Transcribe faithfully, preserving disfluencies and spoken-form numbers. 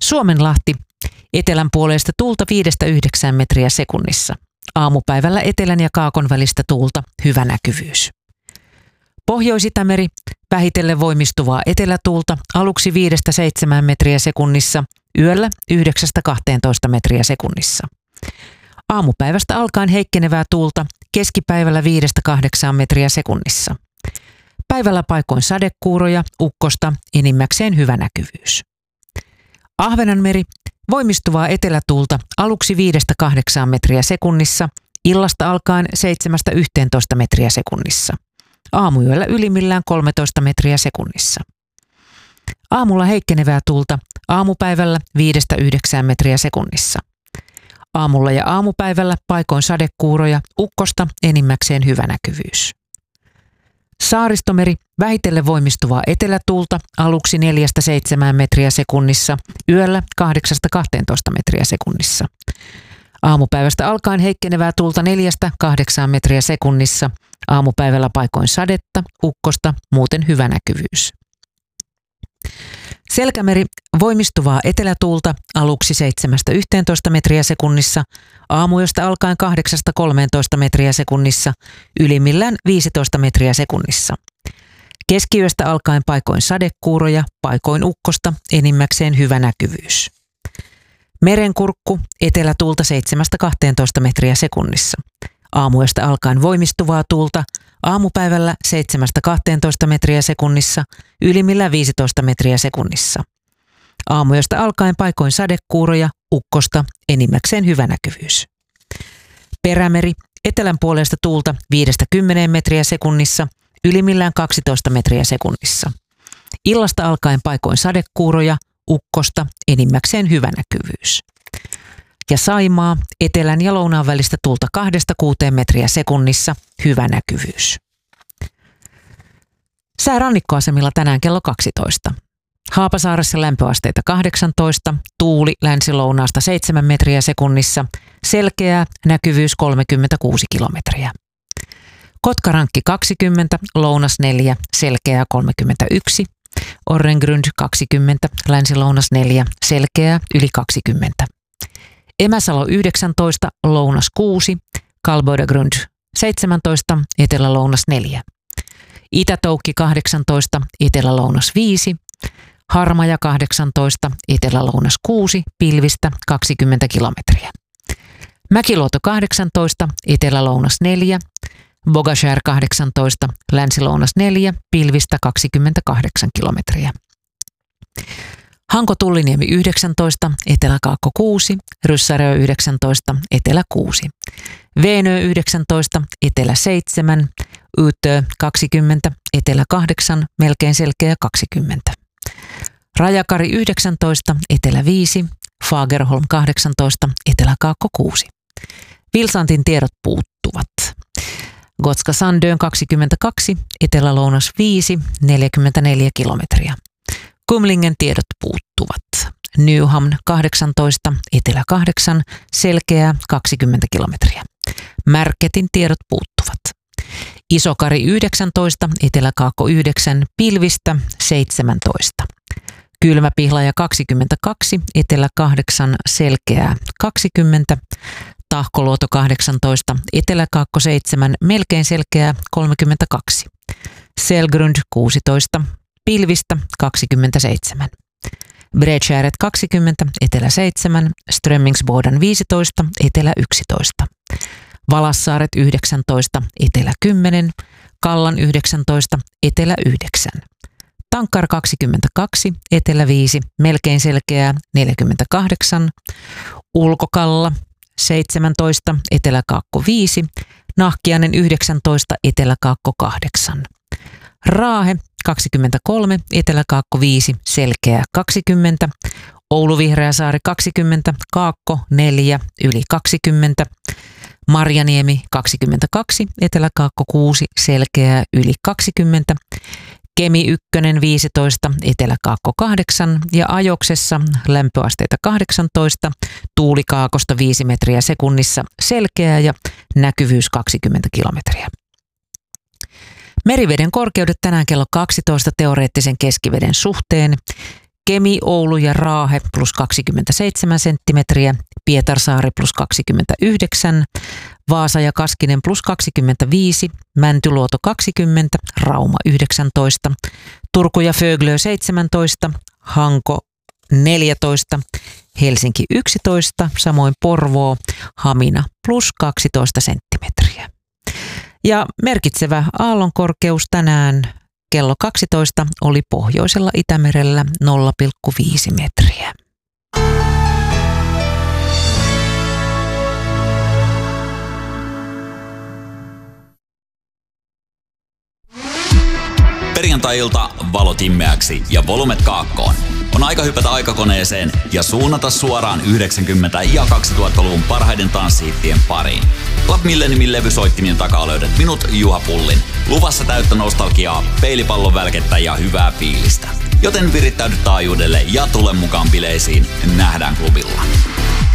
Suomenlahti, etelän puoleista tuulta viidestä yhdeksään metriä sekunnissa. Aamupäivällä etelän ja kaakon välistä tuulta, hyvä näkyvyys. Pohjois-Itämeri, vähitellen voimistuvaa etelätuulta, aluksi viidestä seitsemään metriä sekunnissa, yöllä yhdeksästä kahteentoista metriä sekunnissa. Aamupäivästä alkaen heikkenevää tuulta, keskipäivällä viidestä kahdeksaan metriä sekunnissa. Päivällä paikoin sadekuuroja, ukkosta, enimmäkseen hyvä näkyvyys. Ahvenanmeri, voimistuvaa etelätuulta, aluksi viidestä kahdeksaan metriä sekunnissa, illasta alkaen seitsemästä yhteentoista metriä sekunnissa. Aamuyöllä ylimmillään kolmetoista metriä sekunnissa. Aamulla heikkenevää tuulta, aamupäivällä viidestä yhdeksään metriä sekunnissa. Aamulla ja aamupäivällä paikoin sadekuuroja, ukkosta, enimmäkseen hyvä näkyvyys. Saaristomeri, vähitellen voimistuvaa etelätuulta, aluksi neljästä seitsemään metriä sekunnissa, yöllä kahdeksasta kahteentoista metriä sekunnissa. Aamupäivästä alkaen heikkenevää tuulta neljästä kahdeksaan metriä sekunnissa, aamupäivällä paikoin sadetta, ukkosta, muuten hyvä näkyvyys. Selkämeri, voimistuvaa etelätuulta, aluksi seitsemästä yhteentoista metriä sekunnissa, aamuyöstä alkaen kahdeksasta kolmeentoista metriä sekunnissa, ylimmillään viisitoista metriä sekunnissa. Keskiyöstä alkaen paikoin sadekuuroja, paikoin ukkosta, enimmäkseen hyvä näkyvyys. Merenkurkku, etelätuulta seitsemästä kahteentoista metriä sekunnissa. Aamuyöstä alkaen voimistuvaa tuulta, aamupäivällä seitsemästä kahteentoista metriä sekunnissa, ylimmillään viisitoista metriä sekunnissa. Aamuyöstä alkaen paikoin sadekuuroja, ukkosta, enimmäkseen hyvä näkyvyys. Perämeri, etelän puolesta tuulta viidestä kymmeneen metriä sekunnissa, ylimmillään kaksitoista metriä sekunnissa. Illasta alkaen paikoin sadekuuroja, ukkosta, enimmäkseen hyvä näkyvyys. Ja Saimaa, etelän ja lounaan välistä tuulta kahdesta kuuteen metriä sekunnissa, hyvä näkyvyys. Sää rannikkoasemilla tänään kello kaksitoista. Haapasaaressa lämpöasteita kahdeksantoista, tuuli länsi-lounaasta seitsemän metriä sekunnissa, selkeää, näkyvyys kolmekymmentäkuusi kilometriä. Kotkarankki kaksikymmentä, lounas neljä, selkeää kolmekymmentäyksi, Orrengrund kaksikymmentä, länsi-lounas neljä, selkeää yli kaksikymmentä. Emäsalo yhdeksäntoista, lounas kuusi, Kalboidagrund seitsemäntoista, etelä-lounas neljä. Itätoukki kahdeksantoista, etelä-lounas viisi, Harmaja kahdeksantoista, etelä-lounas kuusi, pilvistä kaksikymmentä kilometriä. Mäkiluoto kahdeksantoista, etelä-lounas neljä, Bogashär kahdeksantoista, länsi-lounas neljä, pilvistä kaksikymmentäkahdeksan kilometriä. Hanko Tulliniemi yhdeksäntoista, Etelä-Kaakko kuusi, Ryssärö yhdeksäntoista, Etelä kuusi. Veenö yhdeksäntoista, Etelä seitsemän, Ytö kaksikymmentä, Etelä kahdeksan, melkein selkeä kaksikymmentä. Rajakari yhdeksäntoista, Etelä viisi, Fagerholm kahdeksantoista, Etelä-Kaakko kuusi. Vilsantin tiedot puuttuvat. Gotska Sandön kaksikymmentäkaksi, Etelä-Lounas viisi, neljäkymmentäneljä kilometriä. Kumlingen tiedot puuttuvat. Nyhamn kahdeksantoista, Etelä kahdeksan, selkeää kaksikymmentä kilometriä. Märketin tiedot puuttuvat. Isokari yhdeksäntoista, Etelä-Kaakko yhdeksän, pilvistä seitsemäntoista. Kylmäpihlaja kaksikymmentäkaksi, Etelä kahdeksan, selkeää kaksikymmentä. Tahkoluoto kahdeksantoista, Etelä-Kaakko seitsemän, melkein selkeää kolmekymmentäkaksi. Selgrund kuusitoista, pilvistä kaksikymmentäseitsemän. Bredskäret kaksikymmentä, Etelä seitsemän, Strömmingsboden viisitoista, Etelä yksitoista. Valassaaret yhdeksäntoista, Etelä kymmenen, Kallan yhdeksäntoista, Etelä yhdeksän. Tankkar kaksikymmentäkaksi, Etelä viisi, melkein selkeää neljäkymmentäkahdeksan. Ulkokalla seitsemäntoista, Etelä-Kaakko viisi, Nahkiainen yhdeksäntoista, Etelä-Kaakko kahdeksan. Raahe kaksikymmentäkolme, Etelä-Kaakko viisi, selkeä kaksikymmentä. Oulu-Vihreäsaari kaksikymmentä, Kaakko neljä, yli kaksikymmentä. Marjaniemi kaksikymmentäkaksi, Etelä-Kaakko kuusi, selkeää yli kaksikymmentä. Kemi yksi viisitoista, Etelä-Kaakko kahdeksan ja Ajoksessa lämpöasteita kahdeksantoista, tuuli kaakosta viisi metriä sekunnissa, selkeää ja näkyvyys kaksikymmentä kilometriä. Meriveden korkeudet tänään kello kaksitoista teoreettisen keskiveden suhteen. Kemi, Oulu ja Raahe plus kaksikymmentäseitsemän senttimetriä, Pietarsaari plus kaksikymmentäyhdeksän, Vaasa ja Kaskinen plus kaksikymmentäviisi, Mäntyluoto kaksikymmentä, Rauma yhdeksäntoista, Turku ja Föglö seitsemäntoista, Hanko neljätoista, Helsinki yksitoista, samoin Porvoo, Hamina plus kaksitoista senttimetriä. Ja merkitsevä aallonkorkeus tänään kello kaksitoista oli pohjoisella Itämerellä nolla pilkku viisi metriä. Perjantai-ilta valot himmeäksi ja volumet kaakkoon. On aika hypätä aikakoneeseen ja suunnata suoraan yhdeksänkymmentä- ja kaksituhattaluvun parhaiden tanssihittien pariin. Club Milleniumin levysoittimien takaa löydät minut, Juha Pullin. Luvassa täyttä nostalgiaa, peilipallon välkettä ja hyvää fiilistä. Joten virittäydy taajuudelle ja tule mukaan bileisiin. Nähdään klubilla.